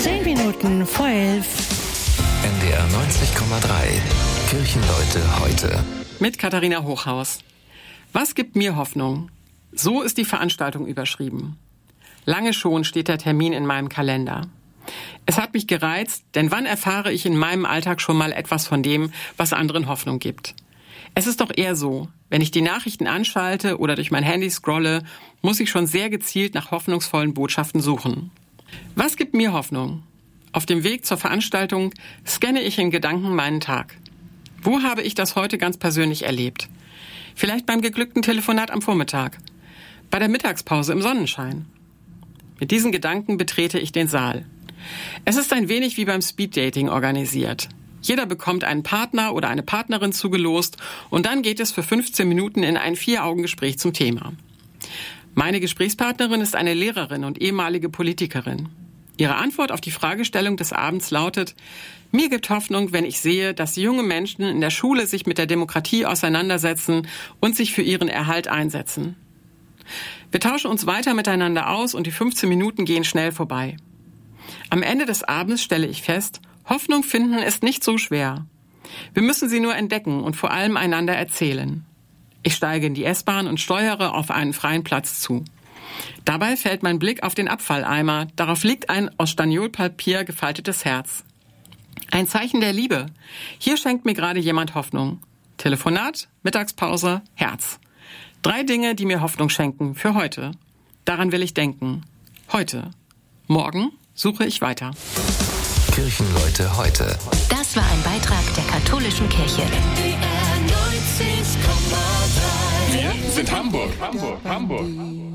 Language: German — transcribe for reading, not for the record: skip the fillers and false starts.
10 Minuten vor 11. NDR 90,3. Kirchenleute heute. Mit Katharina Hochhaus. Was gibt mir Hoffnung? So ist die Veranstaltung überschrieben. Lange schon steht der Termin in meinem Kalender. Es hat mich gereizt, denn wann erfahre ich in meinem Alltag schon mal etwas von dem, was anderen Hoffnung gibt? Es ist doch eher so, wenn ich die Nachrichten anschalte oder durch mein Handy scrolle, muss ich schon sehr gezielt nach hoffnungsvollen Botschaften suchen. Was gibt mir Hoffnung? Auf dem Weg zur Veranstaltung scanne ich in Gedanken meinen Tag. Wo habe ich das heute ganz persönlich erlebt? Vielleicht beim geglückten Telefonat am Vormittag, bei der Mittagspause im Sonnenschein. Mit diesen Gedanken betrete ich den Saal. Es ist ein wenig wie beim Speeddating organisiert. Jeder bekommt einen Partner oder eine Partnerin zugelost und dann geht es für 15 Minuten in ein 4-Augen-Gespräch zum Thema. Meine Gesprächspartnerin ist eine Lehrerin und ehemalige Politikerin. Ihre Antwort auf die Fragestellung des Abends lautet: Mir gibt Hoffnung, wenn ich sehe, dass junge Menschen in der Schule sich mit der Demokratie auseinandersetzen und sich für ihren Erhalt einsetzen. Wir tauschen uns weiter miteinander aus und die 15 Minuten gehen schnell vorbei. Am Ende des Abends stelle ich fest, Hoffnung finden ist nicht so schwer. Wir müssen sie nur entdecken und vor allem einander erzählen. Ich steige in die S-Bahn und steuere auf einen freien Platz zu. Dabei fällt mein Blick auf den Abfalleimer. Darauf liegt ein aus Staniolpapier gefaltetes Herz. Ein Zeichen der Liebe. Hier schenkt mir gerade jemand Hoffnung. Telefonat, Mittagspause, Herz. 3 Dinge, die mir Hoffnung schenken für heute. Daran will ich denken. Heute. Morgen suche ich weiter. Kirchenleute heute. Das war ein Beitrag der katholischen Kirche. Wir sind Hamburg.